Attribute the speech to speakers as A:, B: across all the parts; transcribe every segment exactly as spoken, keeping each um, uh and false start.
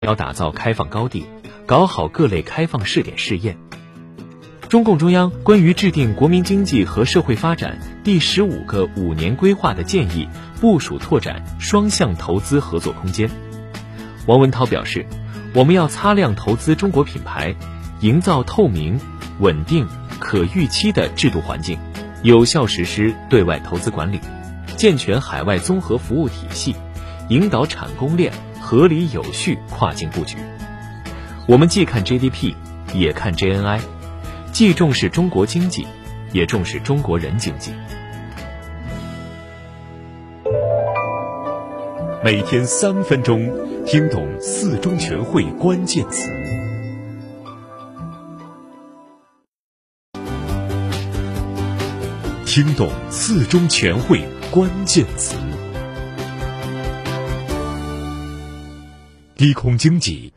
A: 要打造开放高地，搞好各类开放试点试验。中共中央关于制定国民经济和社会发展第十五个五年规划的建议，部署拓展双向投资合作空间。王文涛表示，我们要擦亮投资中国品牌，营造透明、稳定、可预期的制度环境，有效实施对外投资管理，健全海外综合服务体系，引导产供链合理有序跨境布局。我们既看 G D P， 也看 G N I， 既重视中国经济，也重视中国人经济。
B: 每天三分钟，听懂四中全会关键词。听懂四中全会关键词。低空经济。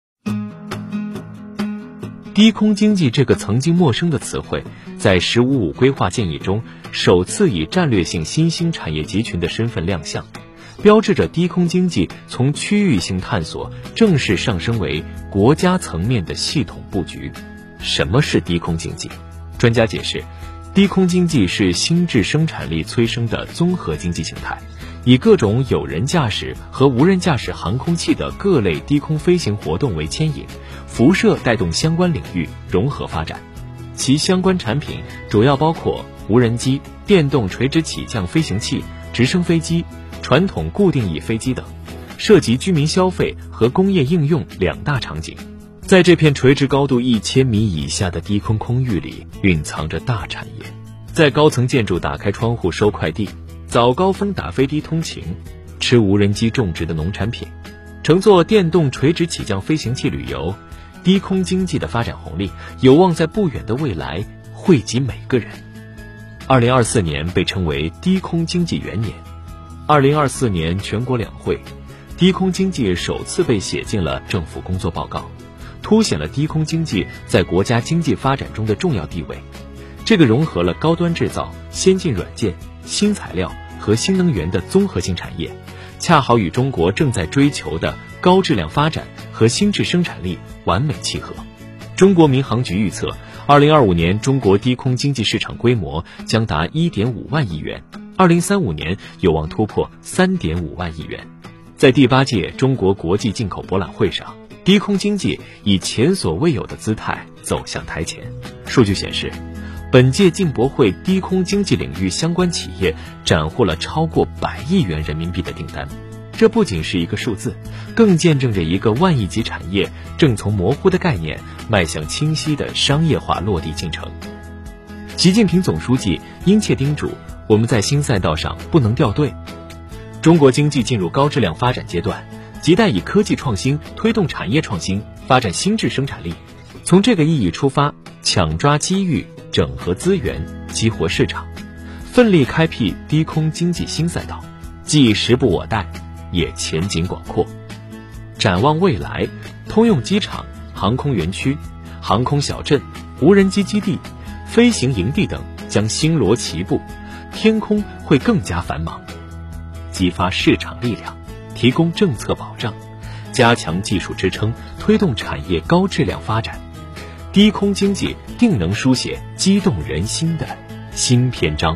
A: 低空经济这个曾经陌生的词汇，在“十五五”规划建议中首次以战略性新兴产业集群的身份亮相，标志着低空经济从区域性探索正式上升为国家层面的系统布局。什么是低空经济？专家解释，低空经济是心智生产力催生的综合经济形态，以各种有人驾驶和无人驾驶航空器的各类低空飞行活动为牵引，辐射带动相关领域融合发展。其相关产品主要包括无人机、电动垂直起降飞行器、直升飞机、传统固定翼飞机等，涉及居民消费和工业应用两大场景。在这片垂直高度一千米以下的低空空域里，蕴藏着大产业。在高层建筑打开窗户收快递，早高峰打飞的通勤，吃无人机种植的农产品，乘坐电动垂直起降飞行器旅游，低空经济的发展红利有望在不远的未来惠及每个人。二零二四年被称为低空经济元年。二零二四年全国两会，低空经济首次被写进了政府工作报告，凸显了低空经济在国家经济发展中的重要地位。这个融合了高端制造、先进软件、新材料和新能源的综合性产业，恰好与中国正在追求的高质量发展和新质生产力完美契合。中国民航局预测，二零二五年中国低空经济市场规模将达 一点五万亿元，二零三五年有望突破 三点五万亿元。在第八届中国国际进口博览会上，低空经济以前所未有的姿态走向台前。数据显示，本届进博会低空经济领域相关企业斩获了超过百亿元人民币的订单。这不仅是一个数字，更见证着一个万亿级产业正从模糊的概念迈向清晰的商业化落地进程。习近平总书记殷切叮嘱，我们在新赛道上不能掉队。中国经济进入高质量发展阶段，亟待以科技创新推动产业创新，发展新质生产力。从这个意义出发，抢抓机遇，整合资源，激活市场，奋力开辟低空经济新赛道，既时不我待，也前景广阔。展望未来，通用机场、航空园区、航空小镇、无人机基地、飞行营地等将星罗棋布，天空会更加繁忙。激发市场力量，提供政策保障，加强技术支撑，推动产业高质量发展，低空经济定能书写激动人心的新篇章。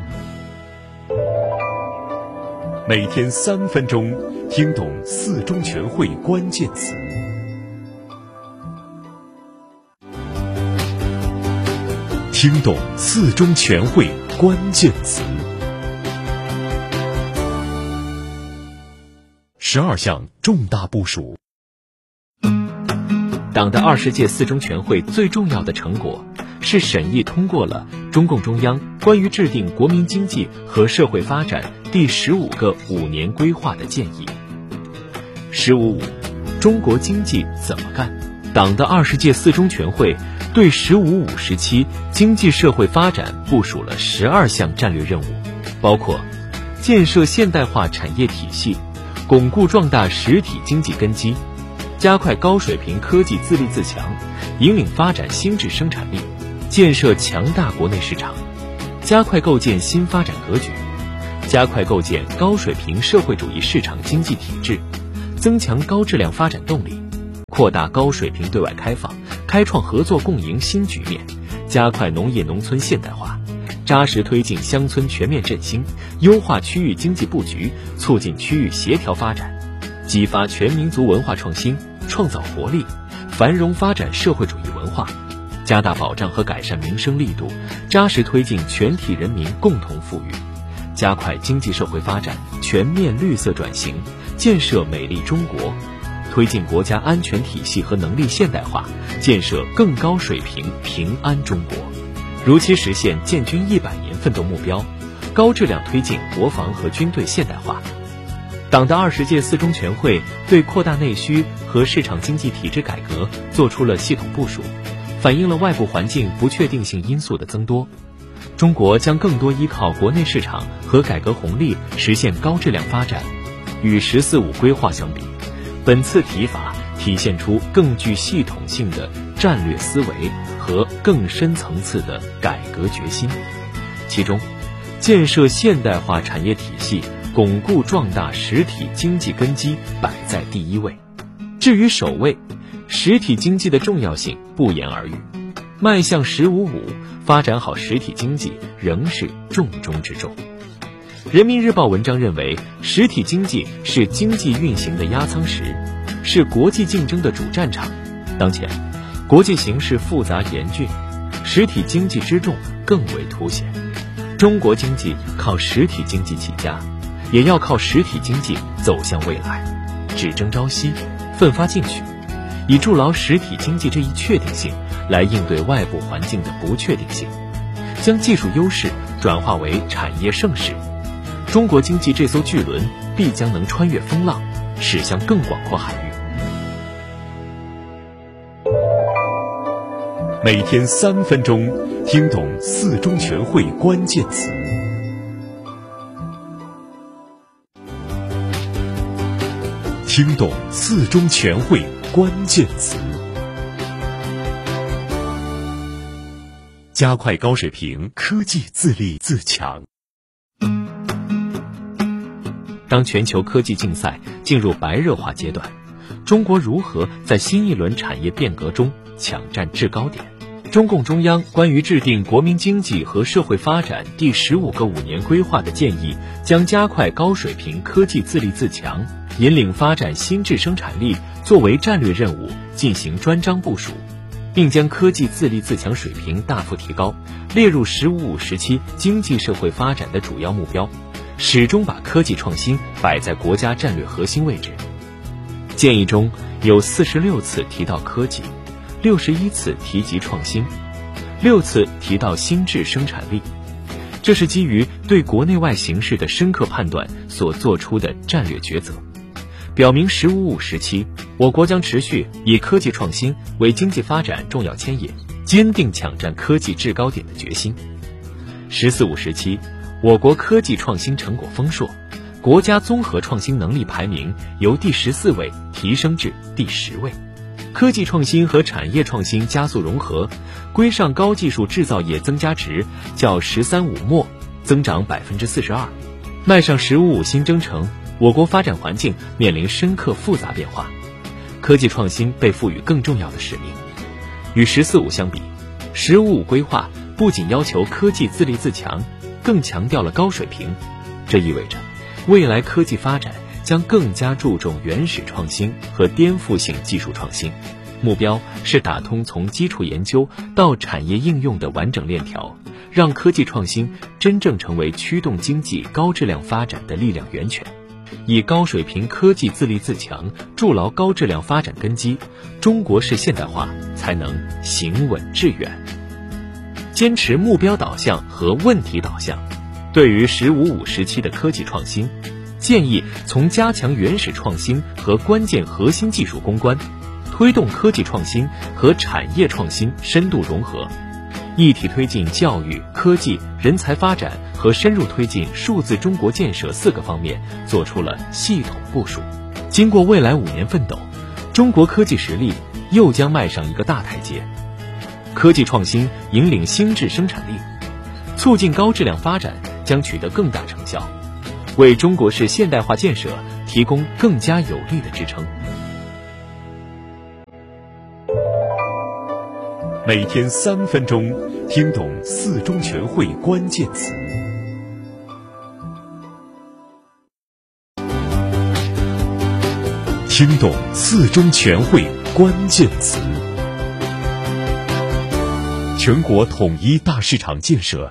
B: 每天三分钟，听懂四中全会关键词。听懂四中全会关键词。十二项重大部署。
A: 党的二十届四中全会最重要的成果是审议通过了中共中央关于制定国民经济和社会发展第十五个五年规划的建议。十五五，中国经济怎么干？党的二十届四中全会对十五五时期经济社会发展部署了十二项战略任务，包括建设现代化产业体系，巩固壮大实体经济根基，加快高水平科技自立自强，引领发展新质生产力，建设强大国内市场，加快构建新发展格局，加快构建高水平社会主义市场经济体制，增强高质量发展动力， 扩大高水平对外开放，开创合作共赢新局面，加快农业农村现代化，扎实推进乡村全面振兴，优化区域经济布局，促进区域协调发展，激发全民族文化创新，创造活力，繁荣发展社会主义文化，加大保障和改善民生力度，扎实推进全体人民共同富裕，加快经济社会发展，全面绿色转型，建设美丽中国，推进国家安全体系和能力现代化，建设更高水平平安中国，如期实现建军一百年奋斗目标，高质量推进国防和军队现代化。党的二十届四中全会对扩大内需和市场经济体制改革作出了系统部署，反映了外部环境不确定性因素的增多。中国将更多依靠国内市场和改革红利实现高质量发展。与“十四五”规划相比，本次提法体现出更具系统性的战略思维和更深层次的改革决心。其中，建设现代化产业体系，巩固壮大实体经济根基摆在第一位。至于首位，实体经济的重要性不言而喻，迈向“十五五”，发展好实体经济仍是重中之重。人民日报文章认为，实体经济是经济运行的压舱石，是国际竞争的主战场。当前，国际形势复杂严峻，实体经济之重更为凸显。中国经济靠实体经济起家，也要靠实体经济走向未来，只争朝夕，奋发进取，以筑牢实体经济这一确定性，来应对外部环境的不确定性，将技术优势转化为产业盛世。中国经济这艘巨轮必将能穿越风浪，驶向更广阔海域。
B: 每天三分钟，听懂四中全会关键词。听懂四中全会关键词。加快高水平科技自立自强。
A: 当全球科技竞赛进入白热化阶段，中国如何在新一轮产业变革中抢占制高点？中共中央关于制定国民经济和社会发展第十五个五年规划的建议，将加快高水平科技自立自强，引领发展新质生产力作为战略任务进行专章部署，并将科技自立自强水平大幅提高，列入“十五五”时期经济社会发展的主要目标，始终把科技创新摆在国家战略核心位置。建议中有四十六次提到科技，六十一次提及创新，六次提到新质生产力。这是基于对国内外形势的深刻判断所做出的战略抉择，表明“十五五”时期我国将持续以科技创新为经济发展重要牵引，坚定抢占科技制高点的决心。“十四五”时期，我国科技创新成果丰硕，国家综合创新能力排名由第十四位提升至第十位。科技创新和产业创新加速融合，规上高技术制造业增加值较“十三五”末增长 百分之四十二， 迈上“十五五”新征程，我国发展环境面临深刻复杂变化，科技创新被赋予更重要的使命。与“十四五”相比，“十五五”规划不仅要求科技自立自强，更强调了高水平。这意味着未来科技发展将更加注重原始创新和颠覆性技术创新，目标是打通从基础研究到产业应用的完整链条，让科技创新真正成为驱动经济高质量发展的力量源泉。以高水平科技自立自强，筑牢高质量发展根基，中国式现代化才能行稳致远。坚持目标导向和问题导向，对于“十五五”时期的科技创新，建议从加强原始创新和关键核心技术攻关，推动科技创新和产业创新深度融合，一体推进教育、科技、人才发展和深入推进数字中国建设四个方面做出了系统部署。经过未来五年奋斗，中国科技实力又将迈上一个大台阶。科技创新引领新质生产力，促进高质量发展将取得更大成效，为中国式现代化建设提供更加有力的支撑。
B: 每天三分钟，听懂四中全会关键词。听懂四中全会关键词。全国统一大市场建设。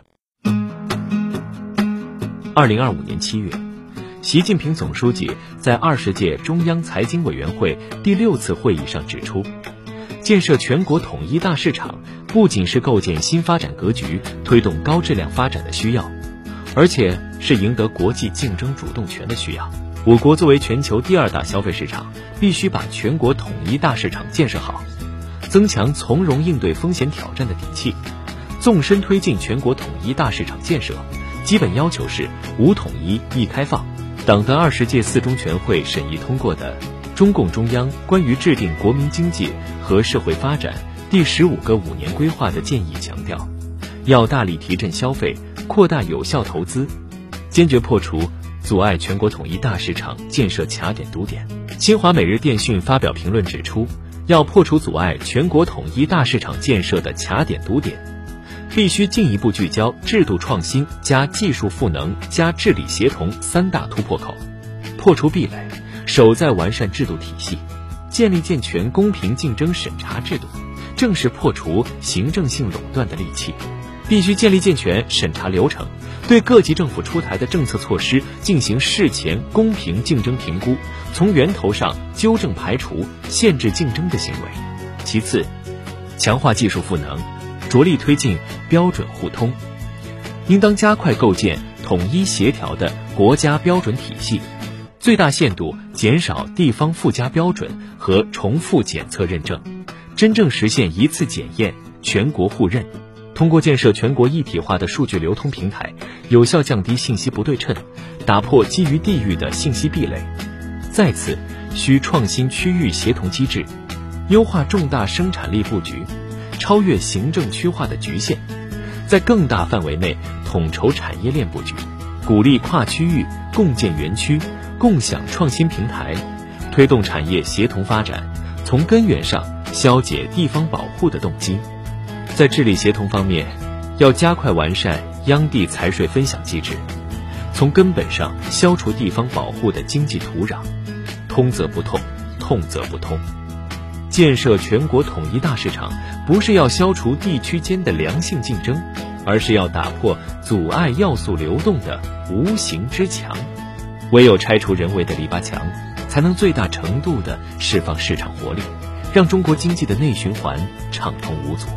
A: 二零二五年七月，习近平总书记在二十届中央财经委员会第六次会议上指出，建设全国统一大市场不仅是构建新发展格局、推动高质量发展的需要，而且是赢得国际竞争主动权的需要。我国作为全球第二大消费市场，必须把全国统一大市场建设好，增强从容应对风险挑战的底气，纵深推进全国统一大市场建设。基本要求是五统一一开放。党的二十届四中全会审议通过的中共中央关于制定国民经济和社会发展第十五个五年规划的建议强调，要大力提振消费，扩大有效投资，坚决破除阻碍全国统一大市场建设卡点堵点。新华每日电讯发表评论指出，要破除阻碍全国统一大市场建设的卡点堵点，必须进一步聚焦制度创新加技术赋能加治理协同三大突破口，破除壁垒，守在完善制度体系，建立健全公平竞争审查制度，正是破除行政性垄断的利器。必须建立健全审查流程，对各级政府出台的政策措施进行事前公平竞争评估，从源头上纠正排除限制竞争的行为。其次，强化技术赋能，着力推进标准互通，应当加快构建统一协调的国家标准体系，最大限度减少地方附加标准和重复检测认证，真正实现一次检验、全国互认。通过建设全国一体化的数据流通平台，有效降低信息不对称，打破基于地域的信息壁垒。再次，需创新区域协同机制，优化重大生产力布局，超越行政区划的局限，在更大范围内统筹产业链布局，鼓励跨区域共建园区，共享创新平台，推动产业协同发展，从根源上消解地方保护的动机。在治理协同方面，要加快完善央地财税分享机制，从根本上消除地方保护的经济土壤，通则不痛，痛则不通。建设全国统一大市场，不是要消除地区间的良性竞争，而是要打破阻碍要素流动的无形之墙。唯有拆除人为的篱笆墙，才能最大程度地释放市场活力，让中国经济的内循环畅通无阻。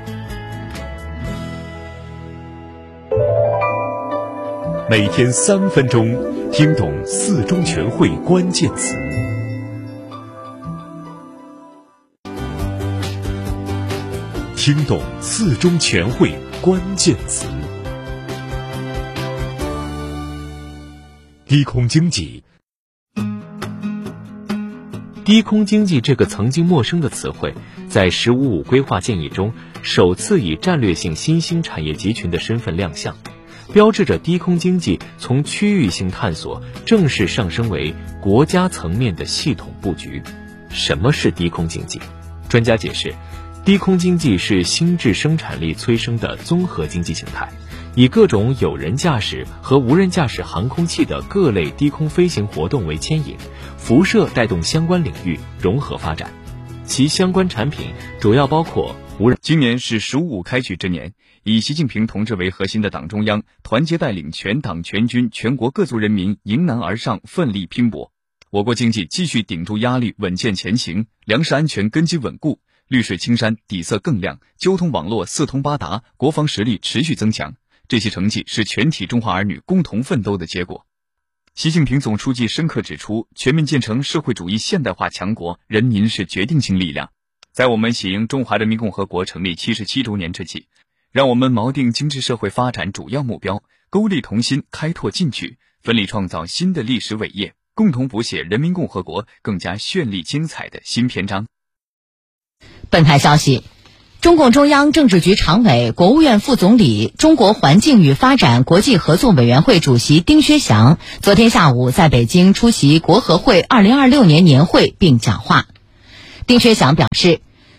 B: 每天三分钟，听懂四中全会关键词。听懂四中全会关键词。低空经济。
A: 低空经济这个曾经陌生的词汇，在“十五五”规划建议中首次以战略性新兴产业集群的身份亮相，标志着低空经济从区域性探索正式上升为国家层面的系统布局。什么是低空经济？专家解释，低空经济是新质生产力催生的综合经济形态，以各种有人驾驶和无人驾驶航空器的各类低空飞行活动为牵引，辐射带动相关领域融合发展。其相关产品主要包括无人。
C: 今年是“十五五”开局之年，以习近平同志为核心的党中央团结带领全党全军全国各族人民迎难而上，奋力拼搏。我国经济继续顶住压力，稳健前行，粮食安全根基稳固，绿水青山底色更亮，交通网络四通八达，国防实力持续增强。这些成绩是全体中华儿女共同奋斗的结果。习近平总书记深刻指出，全面建成社会主义现代化强国，人民是决定性力量。在我们喜迎中华人民共和国成立七十七周年之际，让我们锚定经济社会发展主要目标，勾力同心，开拓进取，奋力创造新的历史伟业，共同谱写人民共和国更加绚丽精彩的新篇章。
D: 本台消息，中共中央政治局常委、国务院副总理、中国环境与发展国际合作委员会主席丁薛祥昨天下午在北京出席国合会二零二六年年会并讲话。丁薛祥表示，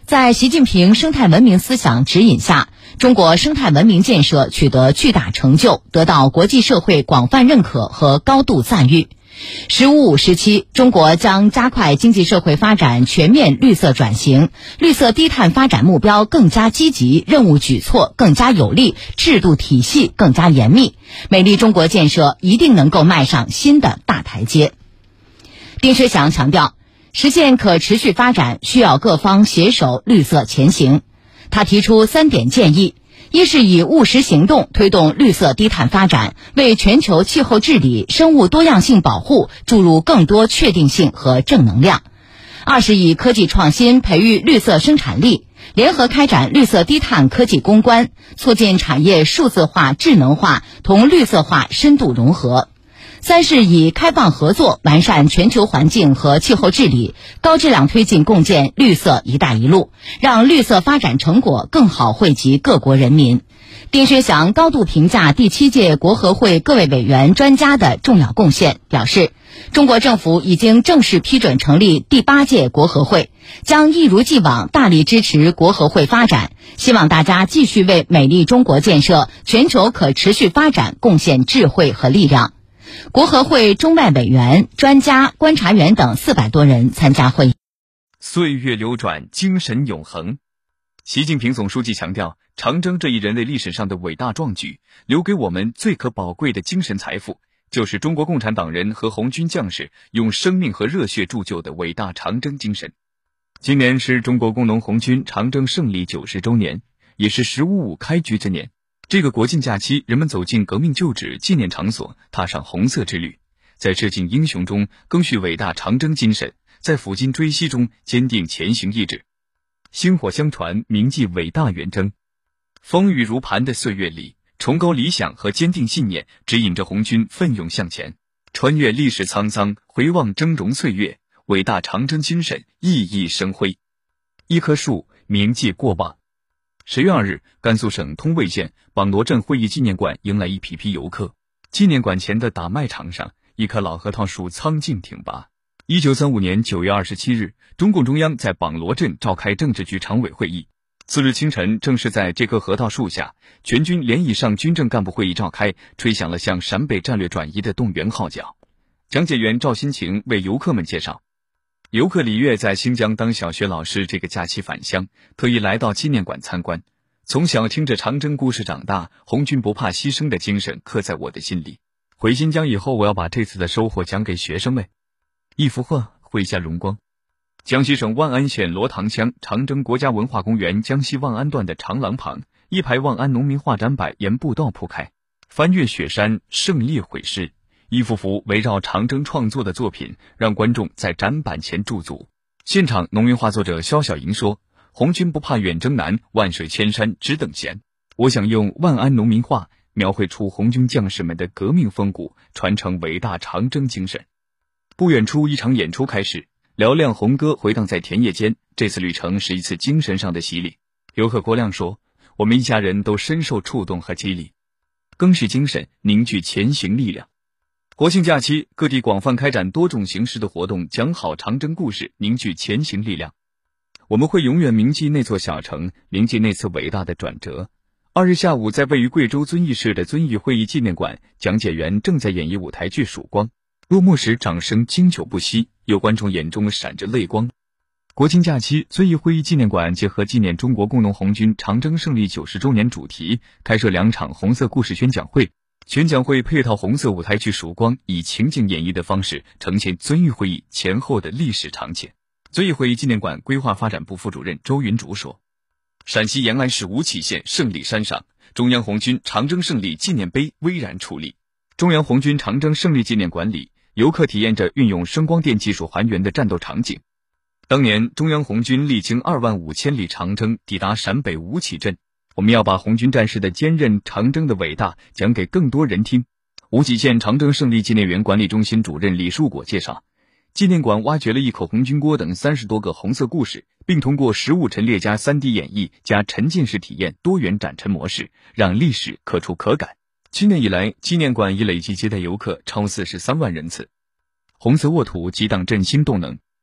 D: 在习近平生态文明思想指引下，中国生态文明建设取得巨大成就，得到国际社会广泛认可和高度赞誉。十五五时期，中国将加快经济社会发展全面绿色转型，绿色低碳发展目标更加积极，任务举措更加有力，制度体系更加严密，美丽中国建设一定能够迈上新的大台阶。丁薛祥强调，实现可持续发展需要各方携手绿色前行。他提出三点建议：一是以务实行动推动绿色低碳发展，为全球气候治理、生物多样性保护注入更多确定性和正能量；二是以科技创新培育绿色生产力，联合开展绿色低碳科技攻关，促进产业数字化、智能化同绿色化深度融合；三是以开放合作完善全球环境和气候治理，高质量推进共建绿色“一带一路”，让绿色发展成果更好惠及各国人民。丁薛祥高度评价第七届国合会各位委员专家的重要贡献，表示，中国政府已经正式批准成立第八届国合会，将一如既往大力支持国合会发展，希望大家继续为美丽中国建设、全球可持续发展贡献智慧和力量。国合会中外委员、专家、观察员等四百多人参加会议。
C: 岁月流转，精神永恒。习近平总书记强调，长征这一人类历史上的伟大壮举，留给我们最可宝贵的精神财富，就是中国共产党人和红军将士用生命和热血铸就的伟大长征精神。今年是中国工农红军长征胜利九十周年，也是十五五开局之年。这个国庆假期，人们走进革命旧址纪念场所，踏上红色之旅，在致敬英雄中更续伟大长征精神，在抚今追昔中坚定前行意志。薪火相传，铭记伟大远征。风雨如磐的岁月里，崇高理想和坚定信念指引着红军奋勇向前，穿越历史沧桑，回望峥嵘岁月，伟大长征精神熠熠生辉。一棵树铭记过往。十月二日，甘肃省通渭县榜罗镇会议纪念馆迎来一批批游客。纪念馆前的打麦场上，一棵老核桃树苍劲挺拔。一九三五年九月二十七日，中共中央在榜罗镇召开政治局常委会议。次日清晨，正是在这棵核桃树下，全军连以上军政干部会议召开，吹响了向陕北战略转移的动员号角。讲解员赵新晴为游客们介绍，游客李月在新疆当小学老师，这个假期返乡，特意来到纪念馆参观。从小听着长征故事长大，红军不怕牺牲的精神刻在我的心里。回新疆以后，我要把这次的收获讲给学生们。一幅画绘下荣光。江西省万安县罗塘乡长征国家文化公园江西万安段的长廊旁，一排万安农民画展板沿步道铺开，翻越雪山，胜利毁尸。一幅幅围绕长征创作的作品，让观众在展板前驻足。现场农民画作者肖小莹说，红军不怕远征难，万水千山只等闲。我想用万安农民画描绘出红军将士们的革命风骨，传承伟大长征精神。不远处一场演出开始，嘹亮红歌回荡在田野间，这次旅程是一次精神上的洗礼。游客郭亮说，我们一家人都深受触动和激励，更是精神，凝聚前行力量。国庆假期，各地广泛开展多种形式的活动，讲好长征故事，凝聚前行力量。我们会永远铭记那座小城，铭记那次伟大的转折。二日下午，在位于贵州遵义市的遵义会议纪念馆，讲解员正在演绎舞台剧《曙光》。落幕时，掌声经久不息，有观众眼中闪着泪光。国庆假期，遵义会议纪念馆结合纪念中国工农红军长征胜利九十周年主题，开设两场红色故事宣讲会。宣讲会配套红色舞台剧《曙光》，以情景演绎的方式呈现遵义会议前后的历史场景。遵义会议纪念馆规划发展部副主任周云竹说，陕西延安市吴起县胜利山上，中央红军长征胜利纪念碑巍然矗立。中央红军长征胜利纪念馆里，游客体验着运用声光电技术还原的战斗场景。当年中央红军历经二万五千里长征，抵达陕北吴起镇。我们要把红军战士的坚韧、长征的伟大讲给更多人听。吴起县长征胜利纪念园管理中心主任李树果介绍，纪念馆挖掘了一口红军锅等三十多个红色故事，并通过实物陈列加 三 D 演绎加沉浸式体验多元展陈模式，让历史可触可感。今年以来，纪念馆已累计接待游客超四十三万人次。红色沃土激荡振兴动能。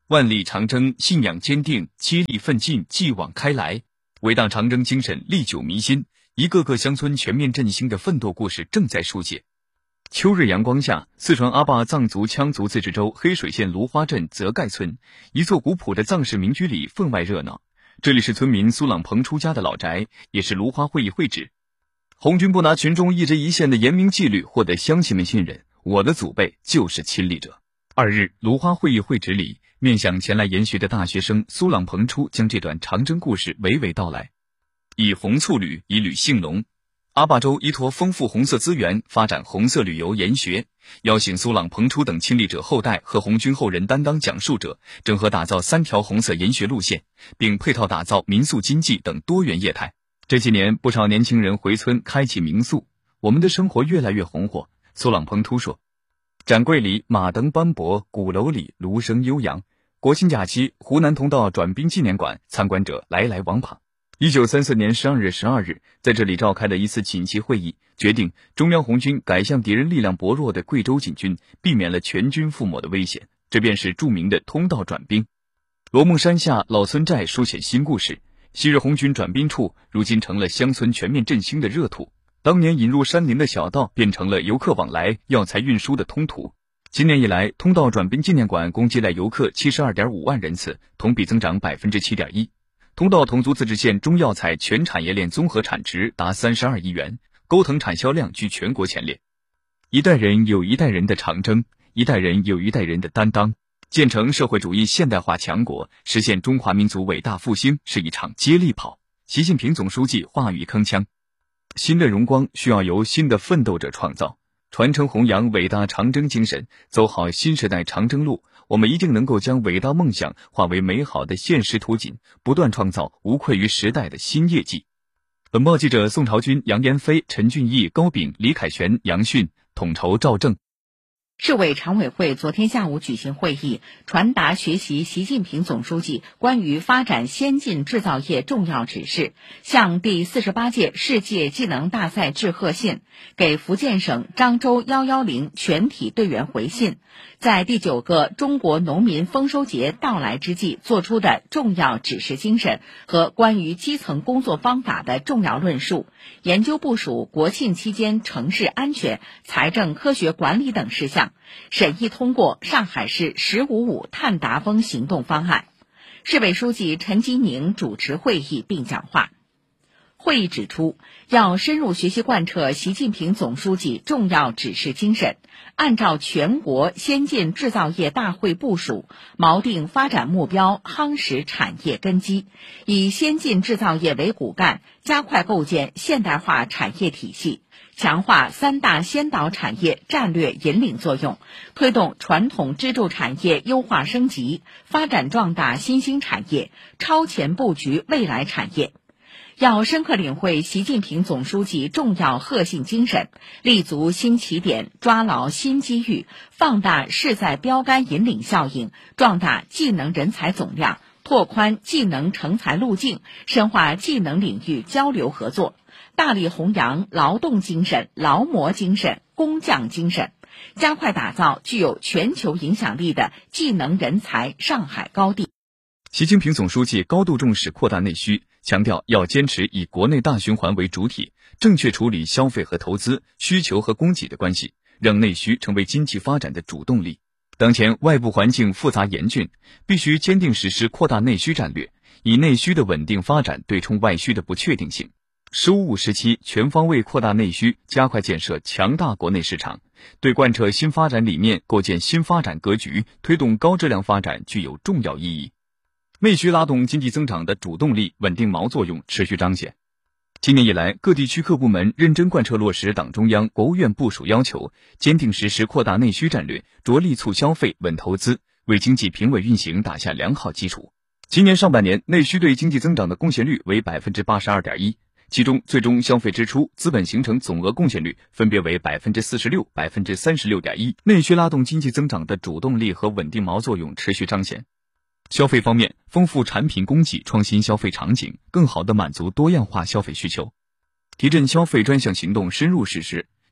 C: 万里长征，信仰坚定，接力奋进，继往开来。伟大长征精神历久弥新，一个个乡村全面振兴的奋斗故事正在书写。秋日阳光下，四川阿坝藏族羌族自治州黑水县芦花镇泽盖村一座古朴的藏式民居里分外热闹。这里是村民苏朗鹏出家的老宅，也是芦花会议会址。红军不拿群众一针一线的严明纪律获得乡亲们信任，我的祖辈就是亲历者。二日，芦花会议会址里，面向前来研学的大学生苏朗鹏初将这段长征故事娓娓道来。以红醋旅，以旅兴隆。阿坝州依托丰富红色资源，发展红色旅游研学，邀请苏朗鹏初等亲历者后代和红军后人担当讲述者，整合打造三条红色研学路线，并配套打造民宿经济等多元业态。这几年，不少年轻人回村开启民宿，我们的生活越来越红火。苏朗鹏初说，展柜里马灯斑驳，鼓楼里芦声悠扬。国庆假期，湖南通道转兵纪念馆参观者来来往往。一九三四年十二月十二日，在这里召开的一次紧急会议，决定中央红军改向敌人力量薄弱的贵州锦军，避免了全军覆没的危险。这便是著名的通道转兵。罗梦山下老村寨书写新故事，昔日红军转兵处，如今成了乡村全面振兴的热土。当年引入山林的小道，变成了游客往来、药材运输的通途。今年以来，通道转兵纪念馆共接待游客 七十二点五万人次，同比增长 百分之七点一。通道侗族自治县中药材全产业链综合产值达三十二亿元，钩藤产销量居全国前列。一代人有一代人的长征，一代人有一代人的担当。建成社会主义现代化强国，实现中华民族伟大复兴是一场接力跑。习近平总书记话语铿锵：新的荣光需要由新的奋斗者创造，传承弘扬伟大长征精神，走好新时代长征路，我们一定能够将伟大梦想化为美好的现实图景，不断创造无愧于时代的新业绩。本报记者宋朝军、杨延飞、陈俊义、高炳、李凯旋、杨迅，统筹赵正。
D: 市委常委会昨天下午举行会议，传达学习习近平总书记关于发展先进制造业重要指示，向第四十八届世界技能大赛致贺信，给福建省漳州一一零全体队员回信，在第九个中国农民丰收节到来之际作出的重要指示精神和关于基层工作方法的重要论述，研究部署国庆期间城市安全、财政科学管理等事项，审议通过上海市“十五五”碳达峰行动方案。市委书记陈吉宁主持会议并讲话。会议指出，要深入学习贯彻习近平总书记重要指示精神，按照全国先进制造业大会部署，锚定发展目标，夯实产业根基，以先进制造业为骨干，加快构建现代化产业体系，强化三大先导产业战略引领作用，推动传统支柱产业优化升级，发展壮大新兴产业，超前布局未来产业。要深刻领会习近平总书记重要贺信精神，立足新起点，抓牢新机遇，放大势在标杆引领效应，壮大技能人才总量，拓宽技能成才路径，深化技能领域交流合作，大力弘扬劳动精神、劳模精神、工匠精神，加快打造具有全球影响力的技能人才上海高地。
C: 习近平总书记高度重视扩大内需，强调要坚持以国内大循环为主体，正确处理消费和投资、需求和供给的关系，让内需成为经济发展的主动力。当前外部环境复杂严峻，必须坚定实施扩大内需战略，以内需的稳定发展对冲外需的不确定性。十五五时期全方位扩大内需，加快建设强大国内市场，对贯彻新发展理念、构建新发展格局、推动高质量发展具有重要意义。内需拉动经济增长的主动力、稳定锚作用持续彰显。今年以来，各地区各部门认真贯彻落实党中央、国务院部署要求，坚定实施扩大内需战略，着力促消费、稳投资，为经济平稳运行打下良好基础。今年上半年，内需对经济增长的贡献率为 百分之八十二点一， 其中最终消费支出、资本形成总额贡献率分别为 百分之四十六、百分之三十六点一。内需拉动经济增长的主动力和稳定锚作用持续彰显。消费方面，丰富产品供给，创新消费场景，更好地满足多样化消费需求。提振消费专项行动深入实施，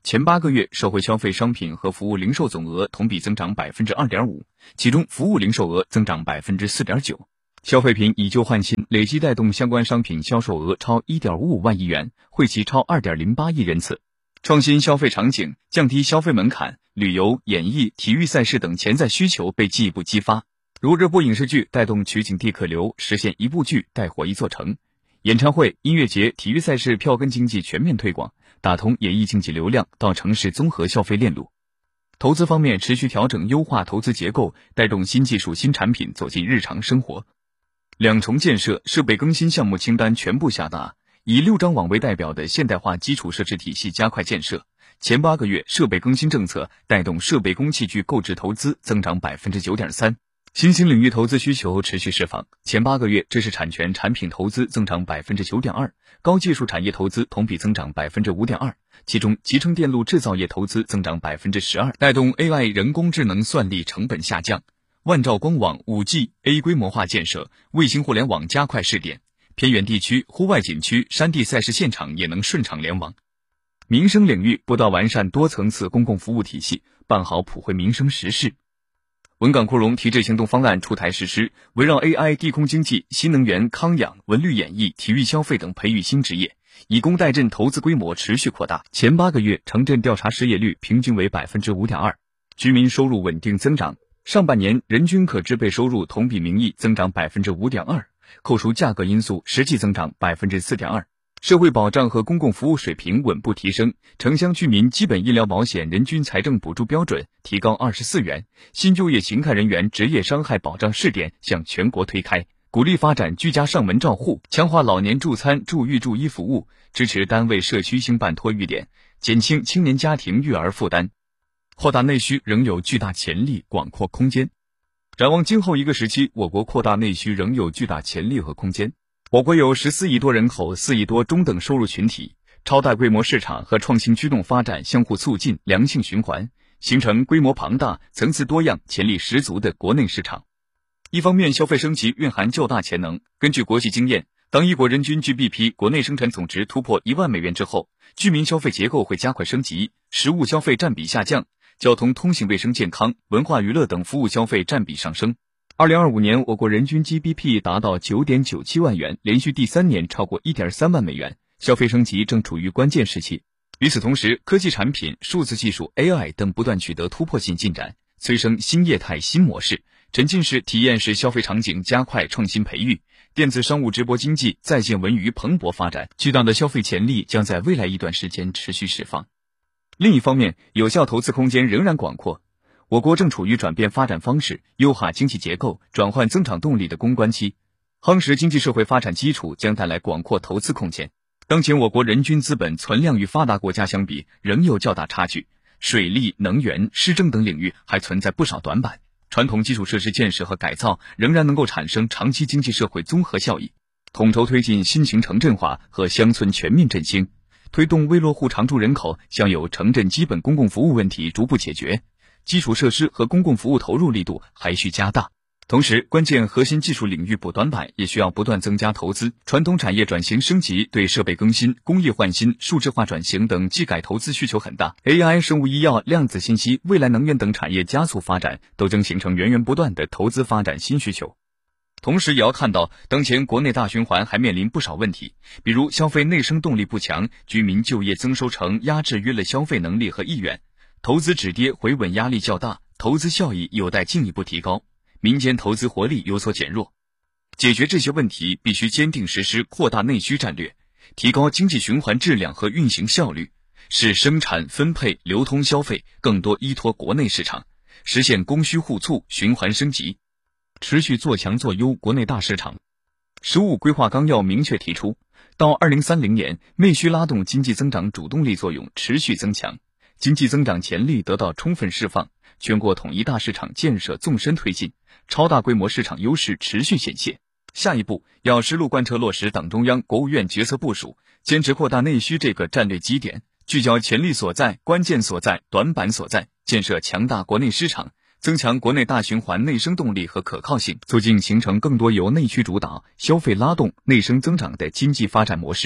C: 前八个月社会消费商品和服务零售总额同比增长 百分之二点五， 其中服务零售额增长 百分之四点九。 消费品以旧换新累计带动相关商品销售额超 一点五五万亿元，惠及超 二点零八亿人次。创新消费场景，降低消费门槛，旅游、演艺、体育赛事等潜在需求被进一步激发，如热播影视剧带动取景地客流，实现一部剧带火一座城。演唱会、音乐节、体育赛事票根经济全面推广，打通演艺经济流量到城市综合消费链路。投资方面，持续调整优化投资结构，带动新技术新产品走进日常生活。两重建设设备更新项目清单全部下达，以六张网为代表的现代化基础设施体系加快建设。前八个月设备更新政策带动设备工器具购置投资增长 百分之九点三。新兴领域投资需求持续释放，前八个月知识产权产品投资增长 百分之九点二， 高技术产业投资同比增长 百分之五点二， 其中集成电路制造业投资增长 百分之十二， 带动 A I 人工智能算力成本下降。万兆光网 五 G A 规模化建设，卫星互联网加快试点，偏远地区、户外景区、山地赛事现场也能顺畅联网。民生领域不断完善多层次公共服务体系，办好普惠民生实事。文港扩容提质行动方案出台实施，围绕 A I、地空经济、新能源、康养、文旅演艺、体育消费等培育新职业，以工代赈投资规模持续扩大。前八个月城镇调查失业率平均为 百分之五点二， 居民收入稳定增长。上半年人均可支配收入同比名义增长 百分之五点二， 扣除价格因素实际增长 百分之四点二。社会保障和公共服务水平稳步提升，城乡居民基本医疗保险人均财政补助标准提高二十四元，新就业形态人员职业伤害保障试点向全国推开，鼓励发展居家上门照护，强化老年助餐助育助医服务，支持单位社区兴办托育点，减轻青年家庭育儿负担。扩大内需仍有巨大潜力、广阔空间。展望今后一个时期，我国扩大内需仍有巨大潜力和空间。我国有十四亿多人口，四亿多中等收入群体，超大规模市场和创新驱动发展相互促进，良性循环，形成规模庞大、层次多样、潜力十足的国内市场。一方面，消费升级蕴含较大潜能。根据国际经验，当一国人均 G D P 国内生产总值突破一万美元之后，居民消费结构会加快升级，实物消费占比下降，交通、通信、卫生健康、文化娱乐等服务消费占比上升。二零二五年，我国人均 G D P 达到 九点九七万元，连续第三年超过 一点三万美元，消费升级正处于关键时期。与此同时，科技产品、数字技术、A I 等不断取得突破性进展，催生新业态、新模式，沉浸式、体验式消费场景加快创新培育，电子商务、直播经济、在线文娱蓬勃发展，巨大的消费潜力将在未来一段时间持续释放。另一方面，有效投资空间仍然广阔。我国正处于转变发展方式、优化经济结构、转换增长动力的攻关期，夯实经济社会发展基础将带来广阔投资空间。当前我国人均资本存量与发达国家相比仍有较大差距，水利、能源、市政等领域还存在不少短板，传统基础设施建设和改造仍然能够产生长期经济社会综合效益。统筹推进新型城镇化和乡村全面振兴，推动微落户常住人口享有城镇基本公共服务问题逐步解决，基础设施和公共服务投入力度还需加大。同时，关键核心技术领域补短板也需要不断增加投资。传统产业转型升级对设备更新、工业换新、数字化转型等技改投资需求很大。A I、生物医药、量子信息、未来能源等产业加速发展，都将形成源源不断的投资发展新需求。同时也要看到，当前国内大循环还面临不少问题，比如消费内生动力不强，居民就业增收成压制约了消费能力和意愿，投资止跌回稳压力较大，投资效益有待进一步提高，民间投资活力有所减弱。解决这些问题，必须坚定实施扩大内需战略，提高经济循环质量和运行效率，使生产、分配、流通消费更多依托国内市场，实现供需互促、循环升级。持续做强做优国内大市场。十五规划纲要明确提出，到二零三零年，内需拉动经济增长主动力作用持续增强，经济增长潜力得到充分释放，全国统一大市场建设纵深推进，超大规模市场优势持续显现。下一步要实路贯彻落实党中央、国务院决策部署，坚持扩大内需这个战略基点，聚焦潜力所在、关键所在、短板所在，建设强大国内市场，增强国内大循环内生动力和可靠性，促进形成更多由内需主导、消费拉动、内生增长的经济发展模式，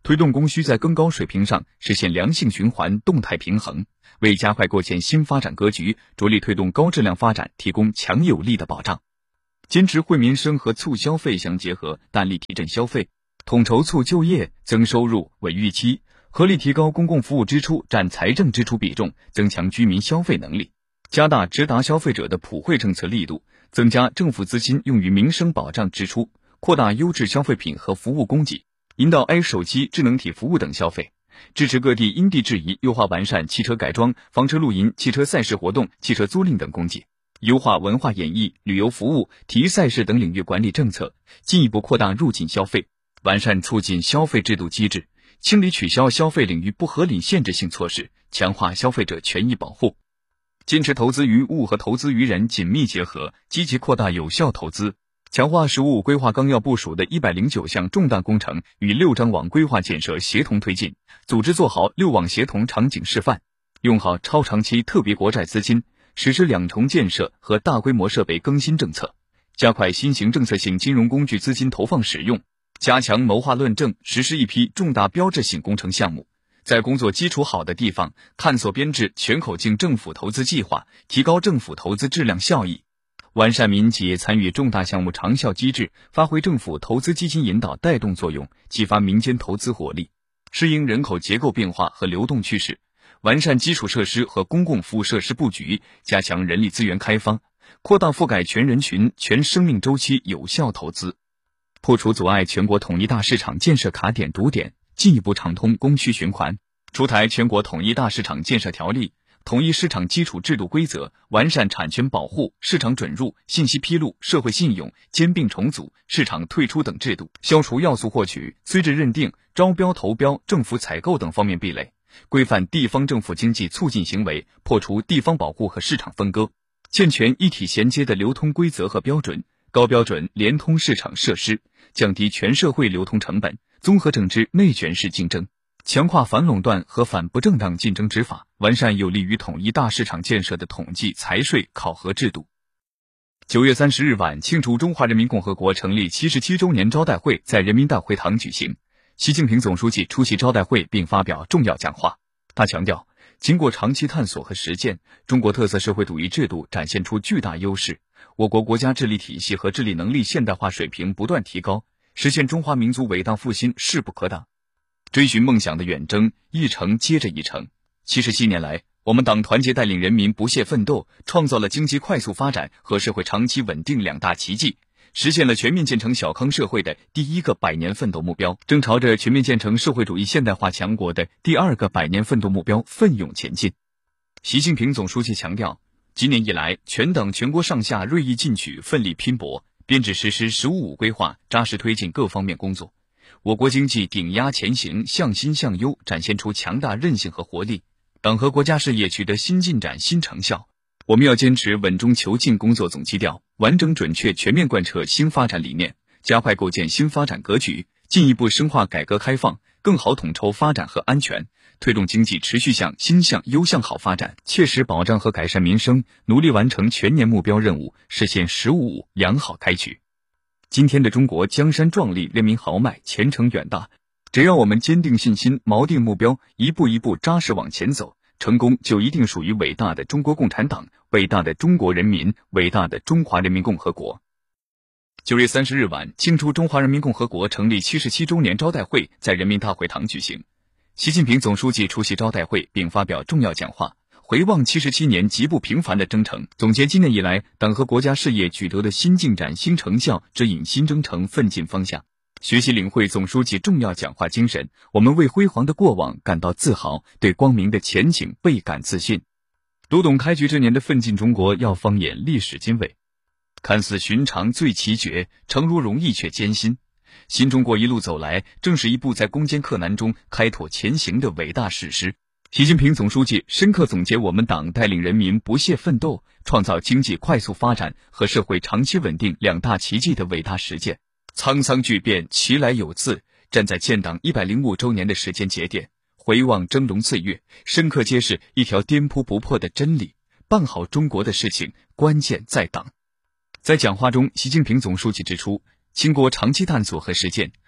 C: 推动供需在更高水平上实现良性循环、动态平衡，为加快构建新发展格局、着力推动高质量发展提供强有力的保障。坚持惠民生和促消费相结合，大力提振消费，统筹促就业、增收入、稳预期，合理提高公共服务支出占财政支出比重，增强居民消费能力，加大直达消费者的普惠政策力度，增加政府资金用于民生保障支出，扩大优质消费品和服务供给，引导 A 手机、智能体服务等消费，支持各地因地制宜优化完善汽车改装、房车露营、汽车赛事活动、汽车租赁等供给，优化文化演艺、旅游服务、体育赛事等领域管理政策，进一步扩大入境消费，完善促进消费制度机制，清理取消消费领域不合理限制性措施，强化消费者权益保护。坚持投资于物和投资于人紧密结合，积极扩大有效投资，强化“十五五”规划纲要部署的一百零九项重大工程与六张网规划建设协同推进，组织做好六网协同场景示范，用好超长期特别国债资金，实施两重建设和大规模设备更新政策，加快新型政策性金融工具资金投放使用，加强谋划论证，实施一批重大标志性工程项目，在工作基础好的地方探索编制全口径政府投资计划，提高政府投资质量效益，完善民企业参与重大项目长效机制，发挥政府投资基金引导带动作用，激发民间投资活力，适应人口结构变化和流动趋势，完善基础设施和公共服务设施布局，加强人力资源开发，扩大覆盖全人群、全生命周期有效投资，破除阻碍全国统一大市场建设卡点堵点，进一步畅通供需循环，出台全国统一大市场建设条例，统一市场基础制度规则，完善产权保护、市场准入、信息披露、社会信用、兼并重组、市场退出等制度，消除要素获取、资质认定、招标投标、政府采购等方面壁垒，规范地方政府经济促进行为，破除地方保护和市场分割，健全一体衔接的流通规则和标准，高标准联通市场设施，降低全社会流通成本，综合整治内卷式竞争，强化反垄断和反不正当竞争执法，完善有利于统一大市场建设的统计、财税考核制度。九月三十日晚，庆祝中华人民共和国成立七十七周年招待会在人民大会堂举行。习近平总书记出席招待会并发表重要讲话。他强调，经过长期探索和实践，中国特色社会主义制度展现出巨大优势，我国国家治理体系和治理能力现代化水平不断提高，实现中华民族伟大复兴势不可挡。追寻梦想的远征，一程接着一程。七十七年来，我们党团结带领人民不懈奋斗，创造了经济快速发展和社会长期稳定两大奇迹，实现了全面建成小康社会的第一个百年奋斗目标，正朝着全面建成社会主义现代化强国的第二个百年奋斗目标奋勇前进。习近平总书记强调，今年以来，全党全国上下锐意进取，奋力拼搏，编制实施“十五五”规划，扎实推进各方面工作。我国经济顶压前行，向新向优，展现出强大韧性和活力，党和国家事业取得新进展、新成效。我们要坚持稳中求进工作总基调，完整准确全面贯彻新发展理念，加快构建新发展格局，进一步深化改革开放，更好统筹发展和安全，推动经济持续向新向优向好发展，切实保障和改善民生，努力完成全年目标任务，实现“十五五”良好开局。今天的中国江山壮丽，人民豪迈，前程远大。只要我们坚定信心，锚定目标，一步一步扎实往前走，成功就一定属于伟大的中国共产党，伟大的中国人民，伟大的中华人民共和国。九月三十日晚，庆祝中华人民共和国成立七十七周年招待会在人民大会堂举行。习近平总书记出席招待会并发表重要讲话，回望七十七年极不平凡的征程，总结今年以来党和国家事业取得的新进展、新成效，指引新征程奋进方向。学习领会总书记重要讲话精神，我们为辉煌的过往感到自豪，对光明的前景倍感自信。读懂开局之年的奋进中国，要放眼历史经纬。看似寻常最奇绝，诚如容易却艰辛。新中国一路走来，正是一部在攻坚克难中开拓前行的伟大史诗。习近平总书记深刻总结我们党带领人民不懈奋斗，创造经济快速发展和社会长期稳定两大奇迹的伟大实践。沧桑巨变，其来有自，站在建党一百零五周年的时间节点，回望峥嵘岁月，深刻揭示一条颠扑不破的真理：办好中国的事情，关键在党。在讲话中，习近平总书记指出，经过长期探索和实践，